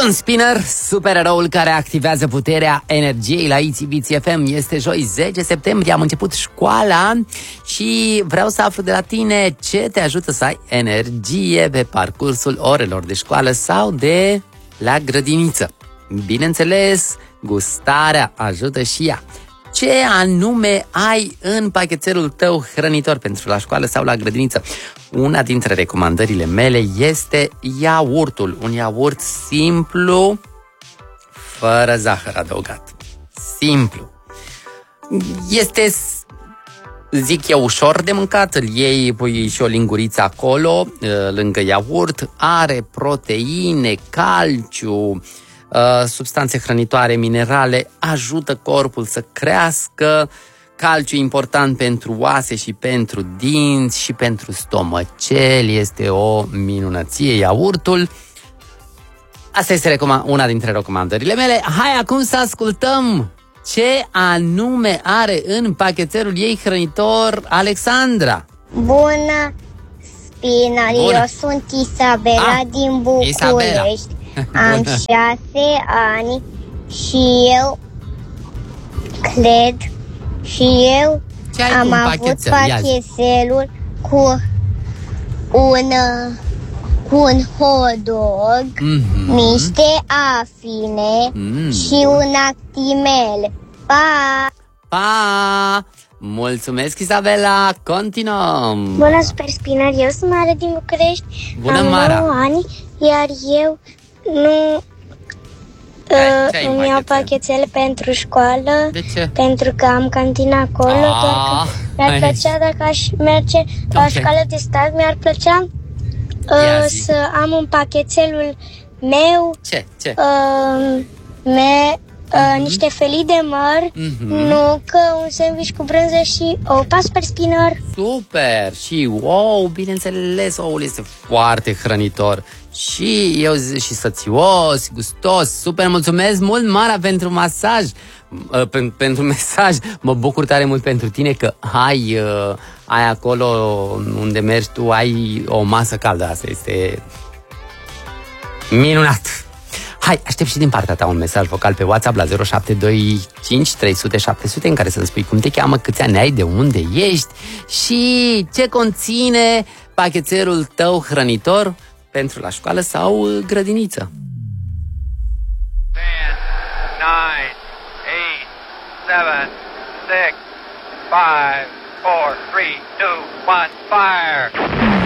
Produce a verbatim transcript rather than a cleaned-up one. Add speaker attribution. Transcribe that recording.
Speaker 1: Sun Spinner, supereroul care activează puterea energiei la I T V T F M. Este joi, zece septembrie, am început școala și vreau să aflu de la tine ce te ajută să ai energie pe parcursul orelor de școală sau de la grădiniță. Bineînțeles, gustarea ajută și ea. Ce anume ai în pachetelul tău hrănitor pentru la școală sau la grădiniță? Una dintre recomandările mele este iaurtul. Un iaurt simplu, fără zahăr adăugat. Simplu. Este, zic eu, ușor de mâncat. Îl iei, pui și o linguriță acolo, lângă iaurt. Are proteine, calciu, substanțe hrănitoare, minerale, ajută corpul să crească, calciu important pentru oase și pentru dinți și pentru stomacel, este o minunăție iaurtul. Asta este una dintre recomandările mele. Hai acum să ascultăm ce anume are în pachetelul ei hrănitor Alexandra.
Speaker 2: Bună, Spinner,
Speaker 1: Bună.
Speaker 2: Eu sunt Isabela
Speaker 1: ah,
Speaker 2: din București.
Speaker 1: Isabela.
Speaker 2: Am șase ani și eu cred și eu am avut pachetelul cu un, cu un hot dog, mm-hmm. niște afine mm. și un actimel. Pa!
Speaker 1: Pa! Mulțumesc, Isabela! Continuăm!
Speaker 2: Bună, Super Spinner! Eu sunt Mara din București.
Speaker 1: Bună,
Speaker 2: am
Speaker 1: Mara!
Speaker 2: nouă ani, iar eu nu uh, îmi iau pachetele pentru școală.
Speaker 1: De ce?
Speaker 2: Pentru că am cantina acolo, ah, doar că mi-ar plăcea dacă aș merge la okay. școală de stat, mi-ar plăcea uh, să am în pachetelul meu
Speaker 1: ce? Ce?
Speaker 2: Uh, me, uh, uh-huh. niște felii de măr, uh-huh. nucă, un sandwich cu brânză și o pa, Super Spinner.
Speaker 1: Super! Și wow, bineînțeles, oul este foarte hrănitor. Și eu zic și sățios, gustos. Super, mulțumesc mult, Mara, pentru masaj, pentru mesaj. Mă bucur tare mult pentru tine că ai, ai acolo unde mergi tu, ai o masă caldă. Asta este minunat. Hai, aștept și din partea ta un mesaj vocal pe WhatsApp la zero șapte doi cinci trei zero zero șapte zero zero în care să-mi spui cum te cheamă, câți ani ai, de unde ești și ce conține pachetelul tău hrănitor pentru la școală sau grădiniță.
Speaker 3: ten, nine, eight, seven, six, five, four, three, two, one, fire!